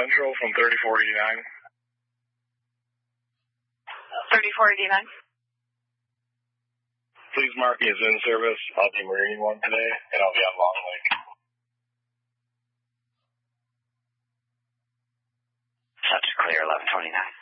Central from 3489. 3489. Please mark me as in service. I'll be Marine 1 today, and I'll be on Long Lake. Such clear, 1129.